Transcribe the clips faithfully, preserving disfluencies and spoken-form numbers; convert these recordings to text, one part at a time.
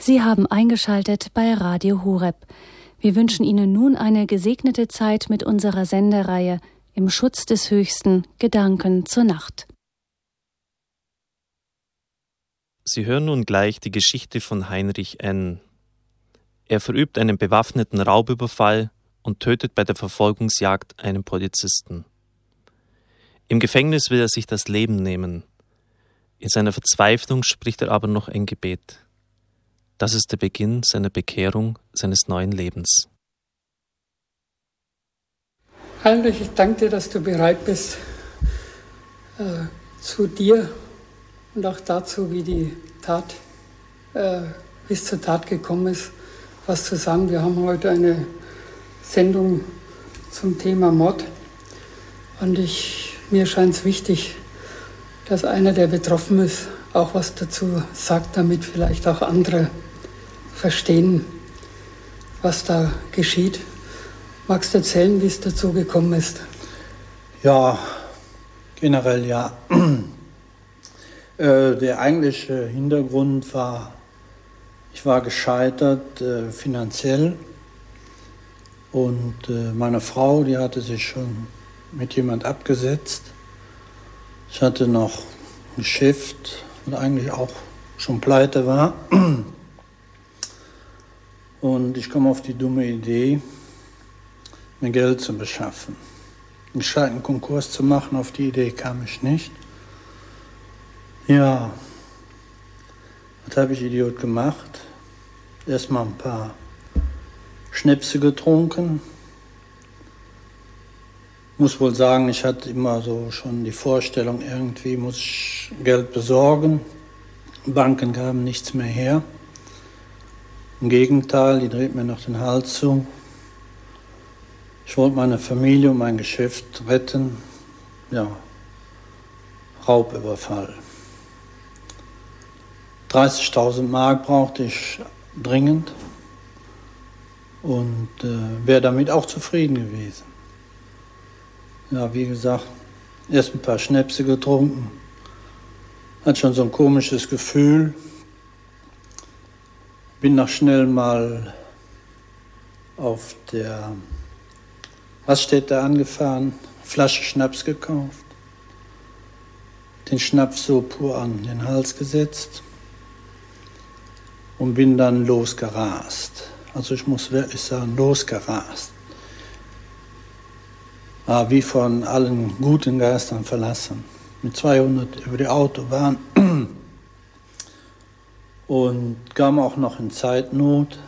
Sie haben eingeschaltet bei Radio Horeb. Wir wünschen Ihnen nun eine gesegnete Zeit mit unserer Sendereihe Im Schutz des Höchsten, Gedanken zur Nacht. Sie hören nun gleich die Geschichte von Heinrich N. Er verübt einen bewaffneten Raubüberfall und tötet bei der Verfolgungsjagd einen Polizisten. Im Gefängnis will er sich das Leben nehmen. In seiner Verzweiflung spricht er aber noch ein Gebet. Das ist der Beginn seiner Bekehrung, seines neuen Lebens. Heinrich, ich danke dir, dass du bereit bist, äh, zu dir und auch dazu, wie die Tat, äh, wie es zur Tat gekommen ist, was zu sagen. Wir haben heute eine Sendung zum Thema Mord und ich, mir scheint es wichtig, dass einer, der betroffen ist, auch was dazu sagt, damit vielleicht auch andere verstehen, was da geschieht. Magst du erzählen, wie es dazu gekommen ist? Ja, generell ja. äh, der eigentliche Hintergrund war, ich war gescheitert äh, finanziell und äh, meine Frau, die hatte sich schon mit jemand abgesetzt. Ich hatte noch ein Geschäft und eigentlich auch schon pleite war. Und ich komme auf die dumme Idee, mir Geld zu beschaffen. Einen gescheiten Konkurs zu machen, auf die Idee kam ich nicht. Ja, was habe ich Idiot gemacht? Erstmal ein paar Schnäpse getrunken. Muss wohl sagen, ich hatte immer so schon die Vorstellung, irgendwie muss ich Geld besorgen. Banken gaben nichts mehr her. Im Gegenteil, die dreht mir noch den Hals zu. Ich wollte meine Familie und mein Geschäft retten. Ja, Raubüberfall. dreißigtausend Mark brauchte ich dringend und äh, wäre damit auch zufrieden gewesen. Ja, wie gesagt, erst ein paar Schnäpse getrunken. Hat schon so ein komisches Gefühl. Bin noch schnell mal auf der Raststätte angefahren, Flasche Schnaps gekauft, den Schnaps so pur an den Hals gesetzt und bin dann losgerast. Also ich muss wirklich sagen, losgerast. War wie von allen guten Geistern verlassen. Mit zweihundert über die Autobahn. Und kam auch noch in Zeitnot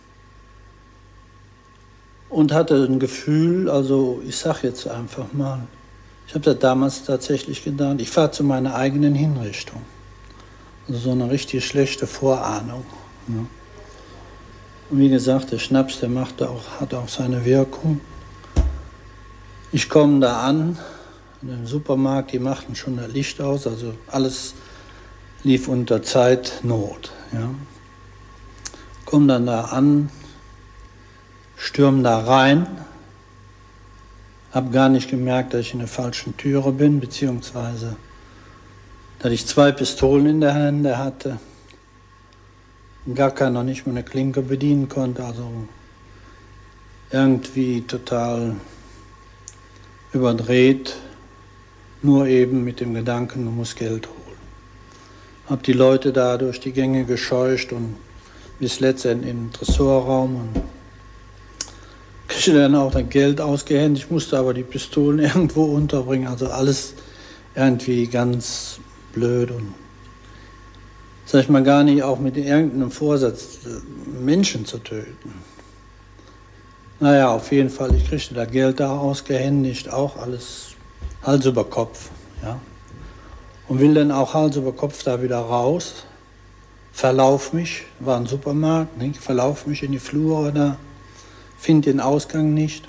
und hatte ein Gefühl, also ich sag jetzt einfach mal, ich habe das damals tatsächlich gedacht, ich fahre zu meiner eigenen Hinrichtung. Also so eine richtig schlechte Vorahnung. Ja. Und wie gesagt, der Schnaps, der macht auch, hat auch seine Wirkung. Ich komme da an, in dem Supermarkt, die machten schon das Licht aus, also alles lief unter Zeitnot. Ja. Komm dann da an, stürm da rein, hab gar nicht gemerkt, dass ich in der falschen Türe bin, beziehungsweise, dass ich zwei Pistolen in der Hand hatte und gar keiner nicht mehr eine Klinke bedienen konnte, also irgendwie total überdreht, nur eben mit dem Gedanken, du musst Geld holen. Hab die Leute da durch die Gänge gescheucht und bis letztendlich in den Tresorraum und kriegte dann auch das Geld ausgehändigt. Ich musste aber die Pistolen irgendwo unterbringen, also alles irgendwie ganz blöd und sag ich mal gar nicht auch mit irgendeinem Vorsatz, Menschen zu töten. Naja, auf jeden Fall, ich kriegte das Geld da ausgehändigt, auch alles Hals über Kopf, ja. Und will dann auch Hals über Kopf da wieder raus, verlauf mich, war ein Supermarkt, nicht? Verlauf mich in die Flure da, finde den Ausgang nicht.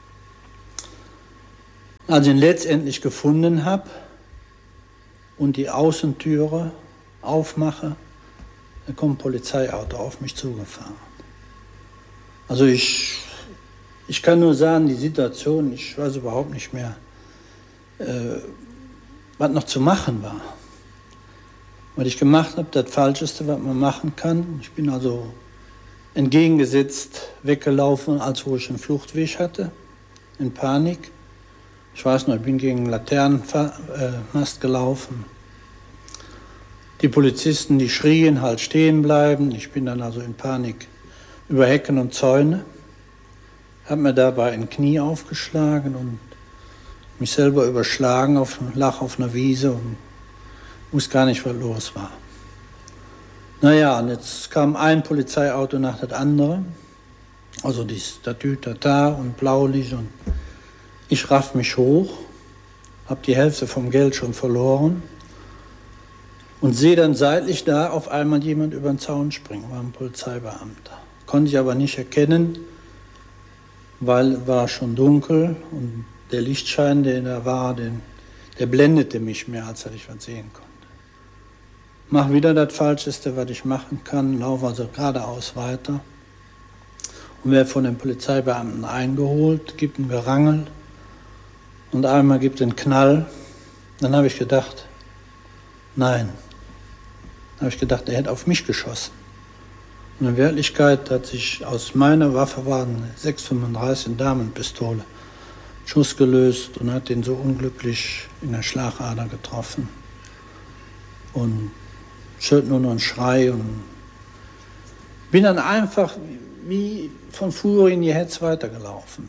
Als ich ihn letztendlich gefunden habe und die Außentüre aufmache, da kommt ein Polizeiauto auf mich zugefahren. Also ich, ich kann nur sagen, die Situation, ich weiß überhaupt nicht mehr, äh, was noch zu machen war. Was ich gemacht habe, das Falscheste, was man machen kann. Ich bin also entgegengesetzt weggelaufen, als wo ich einen Fluchtweg hatte, in Panik. Ich weiß noch, ich bin gegen einen Laternenmast gelaufen. Die Polizisten, die schrien, halt stehen bleiben. Ich bin dann also in Panik über Hecken und Zäune, habe mir dabei ein Knie aufgeschlagen und mich selber überschlagen, auf, lag auf einer Wiese und wusste gar nicht, was los war. Naja, und jetzt kam ein Polizeiauto nach das andere, also die Statü-Tata und Blaulicht, und ich raff mich hoch, habe die Hälfte vom Geld schon verloren und sehe dann seitlich da auf einmal jemand über den Zaun springen, war ein Polizeibeamter. Konnte ich aber nicht erkennen, weil es war schon dunkel und der Lichtschein, der da war, den, der blendete mich mehr, als dass ich was sehen konnte. Mach wieder das Falscheste, was ich machen kann, laufe also geradeaus weiter und werde von den Polizeibeamten eingeholt, gibt ein Gerangel und einmal gibt einen Knall. Dann habe ich gedacht, nein, dann habe ich gedacht, er hätte auf mich geschossen. Und in Wirklichkeit hat sich aus meiner Waffe war eine sechs fünfunddreißig Damenpistole, Schuss gelöst und hat ihn so unglücklich in der Schlagader getroffen. Und ich hörte nur noch einen Schrei und bin dann einfach wie von Furie in die Hetz weitergelaufen.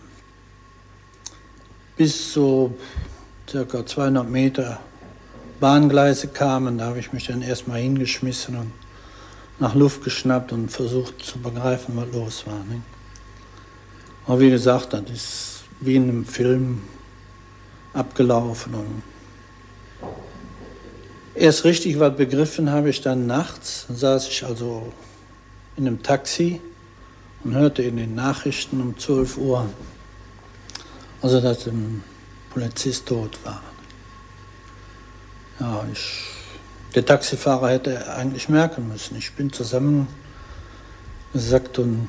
Bis so circa zweihundert Meter Bahngleise kamen, da habe ich mich dann erstmal hingeschmissen und nach Luft geschnappt und versucht zu begreifen, was los war. Ne? Aber wie gesagt, das ist wie in einem Film abgelaufen. Und erst richtig was begriffen habe ich dann nachts. Dann saß ich also in einem Taxi und hörte in den Nachrichten um zwölf Uhr, also dass ein Polizist tot war. Ja, ich, der Taxifahrer hätte eigentlich merken müssen. Ich bin zusammengesackt und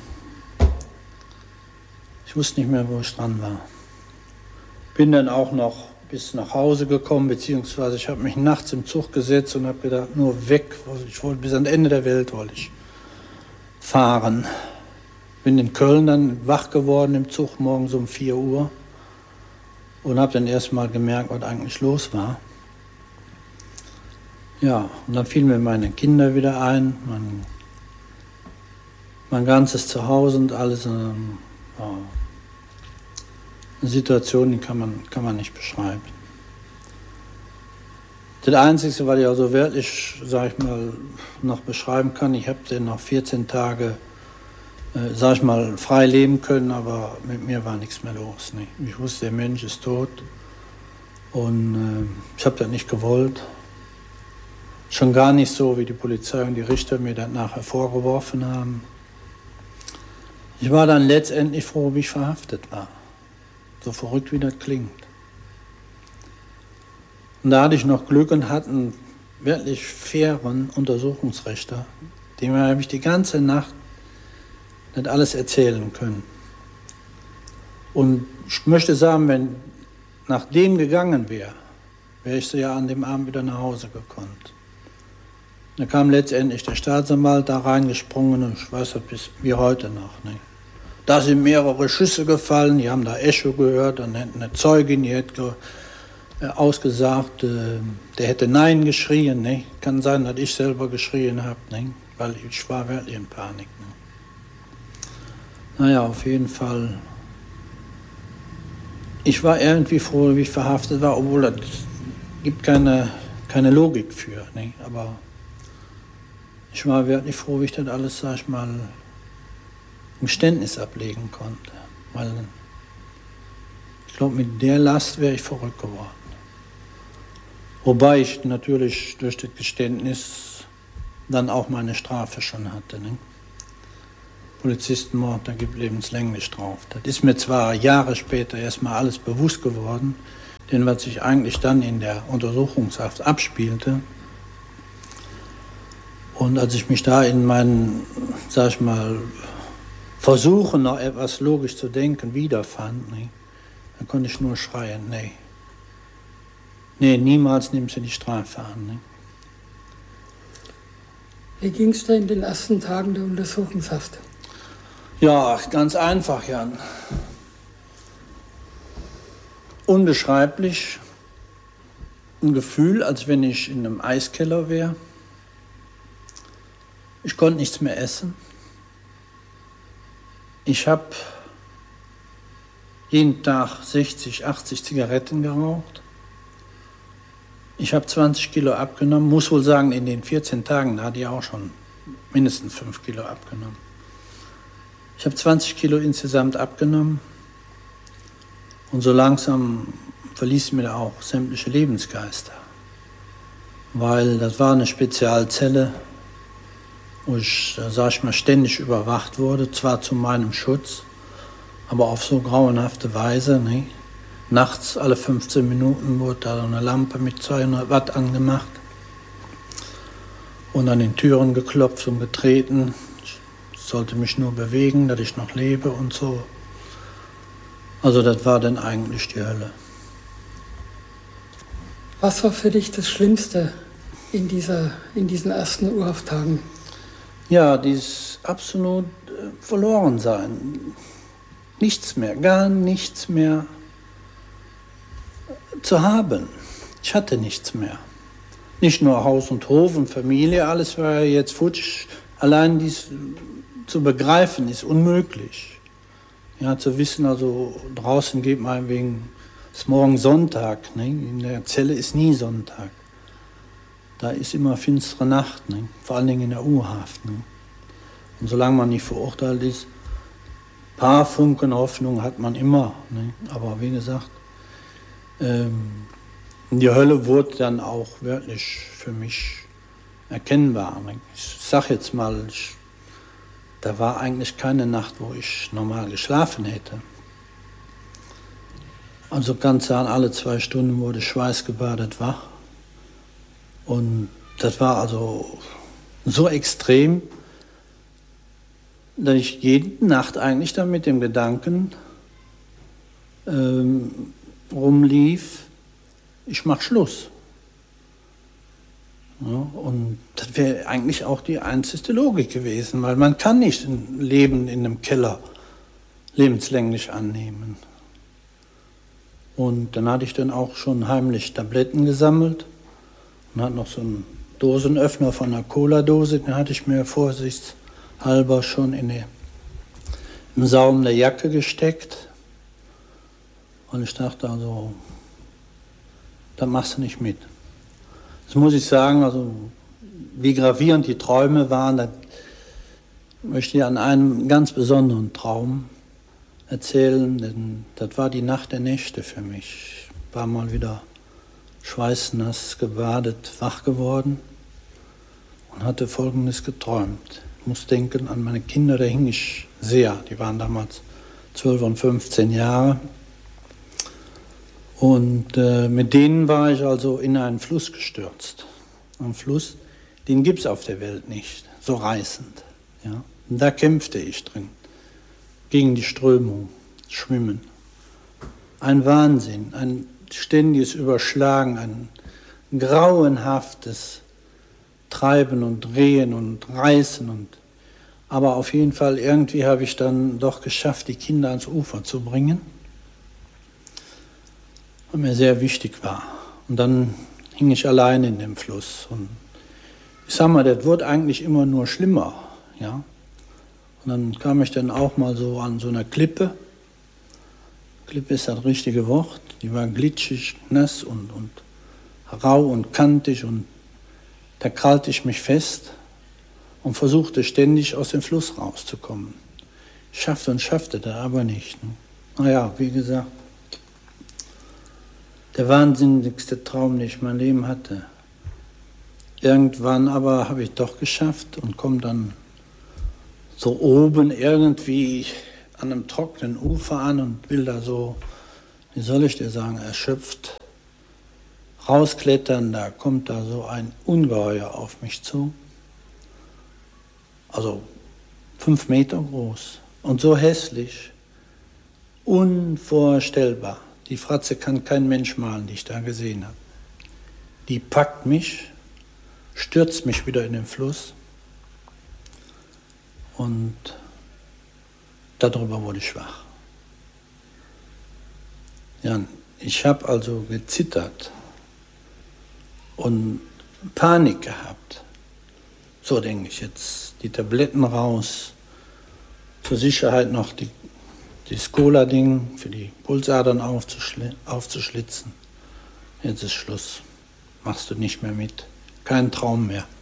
ich wusste nicht mehr, wo ich dran war. Bin dann auch noch bis nach Hause gekommen, beziehungsweise ich habe mich nachts im Zug gesetzt und habe gedacht, nur weg. Ich wollte bis ans Ende der Welt wollte ich fahren. Bin in Köln dann wach geworden im Zug morgens um vier Uhr und habe dann erst mal gemerkt, was eigentlich los war. Ja, und dann fielen mir meine Kinder wieder ein, mein, mein ganzes Zuhause und alles. Ähm, ja, eine Situation, die kann man, kann man nicht beschreiben. Das Einzige, was ich also wirklich, sag ich mal, noch beschreiben kann, ich habe dann noch vierzehn Tage, äh, sag ich mal, frei leben können, aber mit mir war nichts mehr los. Ne? Ich wusste, der Mensch ist tot und äh, ich habe das nicht gewollt. Schon gar nicht so, wie die Polizei und die Richter mir das nachher vorgeworfen haben. Ich war dann letztendlich froh, wie ich verhaftet war. So verrückt, wie das klingt. Und da hatte ich noch Glück und hatte einen wirklich fairen Untersuchungsrichter, dem habe ich die ganze Nacht nicht alles erzählen können. Und ich möchte sagen, wenn nach dem gegangen wäre, wäre ich so ja an dem Abend wieder nach Hause gekonnt. Da kam letztendlich der Staatsanwalt da reingesprungen und ich weiß das bis wie heute noch. Ne? Da sind mehrere Schüsse gefallen, die haben da Echo gehört, dann hätte eine Zeugin, die hätte äh, ausgesagt, äh, der hätte Nein geschrien. Ne? Kann sein, dass ich selber geschrien habe, ne? Weil ich war wirklich in Panik. Ne? Naja, auf jeden Fall. Ich war irgendwie froh, wie ich verhaftet war, obwohl es gibt keine, keine Logik für. Ne? Aber ich war wirklich froh, wie ich das alles, sag ich mal, im Geständnis ablegen konnte. Weil ich glaube, mit der Last wäre ich verrückt geworden. Wobei ich natürlich durch das Geständnis dann auch meine Strafe schon hatte. Ne? Polizistenmord, da gibt lebenslänglich drauf. Das ist mir zwar Jahre später erstmal alles bewusst geworden, denn was sich eigentlich dann in der Untersuchungshaft abspielte, und als ich mich da in meinen, sag ich mal, Versuchen, noch etwas logisch zu denken, wiederfand, ne, dann konnte ich nur schreien, nee. Nee, niemals nimmst du die Strafe an. Ne. Wie ging es dir in den ersten Tagen der Untersuchungshaft? Ja, ganz einfach, Jan. Unbeschreiblich. Ein Gefühl, als wenn ich in einem Eiskeller wäre. Ich konnte nichts mehr essen. Ich habe jeden Tag sechzig, achtzig Zigaretten geraucht. Ich habe zwanzig Kilo abgenommen. Muss wohl sagen, in den vierzehn Tagen hatte ich auch schon mindestens fünf Kilo abgenommen. Ich habe zwanzig Kilo insgesamt abgenommen. Und so langsam verließ mir da auch sämtliche Lebensgeister. Weil das war eine Spezialzelle, wo ich, sag ich mal, ständig überwacht wurde, zwar zu meinem Schutz, aber auf so grauenhafte Weise. Ne? Nachts alle fünfzehn Minuten wurde da eine Lampe mit zweihundert Watt angemacht und an den Türen geklopft und getreten. Ich sollte mich nur bewegen, dass ich noch lebe und so. Also das war dann eigentlich die Hölle. Was war für dich das Schlimmste in, dieser, in diesen ersten U-Haft-Tagen? Ja, dieses absolut äh, Verlorensein. Nichts mehr, gar nichts mehr zu haben. Ich hatte nichts mehr. Nicht nur Haus und Hof und Familie, alles war jetzt futsch. Allein dies zu begreifen ist unmöglich. Ja, zu wissen, also draußen geht man wegen, es ist morgen Sonntag, ne? In der Zelle ist nie Sonntag. Da ist immer finstere Nacht, ne? Vor allen Dingen in der U-Haft. Ne? Und solange man nicht verurteilt ist, ein paar Funken Hoffnung hat man immer. Ne? Aber wie gesagt, ähm, die Hölle wurde dann auch wirklich für mich erkennbar. Ne? Ich sag jetzt mal, ich, da war eigentlich keine Nacht, wo ich normal geschlafen hätte. Also ganz an alle zwei Stunden wurde schweißgebadet wach. Und das war also so extrem, dass ich jede Nacht eigentlich dann mit dem Gedanken ähm, rumlief, ich mach Schluss. Ja, und das wäre eigentlich auch die einzige Logik gewesen, weil man kann nicht ein Leben in einem Keller lebenslänglich annehmen. Und dann hatte ich dann auch schon heimlich Tabletten gesammelt und hatte noch so einen Dosenöffner von einer Cola-Dose, den hatte ich mir vorsichtshalber schon in die, im Saum der Jacke gesteckt. Und ich dachte also, da machst du nicht mit. Das muss ich sagen, also wie gravierend die Träume waren, da möchte ich an einem ganz besonderen Traum erzählen, denn das war die Nacht der Nächte für mich. Ich war mal wieder schweißnass gebadet, wach geworden und hatte Folgendes geträumt. Ich muss denken an meine Kinder, da hing ich sehr. Die waren damals zwölf und fünfzehn Jahre. Und äh, mit denen war ich also in einen Fluss gestürzt. Ein Fluss, den gibt es auf der Welt nicht, so reißend. Ja? Und da kämpfte ich drin, gegen die Strömung, schwimmen. Ein Wahnsinn, ein ständiges Überschlagen, ein grauenhaftes Treiben und Drehen und Reißen. Und, aber auf jeden Fall, irgendwie habe ich dann doch geschafft, die Kinder ans Ufer zu bringen. Was mir sehr wichtig war. Und dann hing ich allein in dem Fluss. Und ich sag mal, das wurde eigentlich immer nur schlimmer. Ja? Und dann kam ich dann auch mal so an so einer Klippe. Klippe ist das richtige Wort. Die war glitschig, nass und, und rau und kantig. Und da krallte ich mich fest und versuchte ständig aus dem Fluss rauszukommen. Ich schaffte und schaffte da aber nicht. Naja, wie gesagt, der wahnsinnigste Traum, den ich mein Leben hatte. Irgendwann aber habe ich doch geschafft und komme dann so oben irgendwie an einem trockenen Ufer an und will da so, wie soll ich dir sagen, erschöpft rausklettern. Da kommt da so ein Ungeheuer auf mich zu. Also fünf Meter groß und so hässlich, unvorstellbar. Die Fratze kann kein Mensch malen, die ich da gesehen habe. Die packt mich, stürzt mich wieder in den Fluss Und darüber wurde ich schwach. Ja, ich habe also gezittert und Panik gehabt. So denke ich, jetzt die Tabletten raus, zur Sicherheit noch die, das Cola-Ding für die Pulsadern aufzuschli- aufzuschlitzen. Jetzt ist Schluss, machst du nicht mehr mit, kein Traum mehr.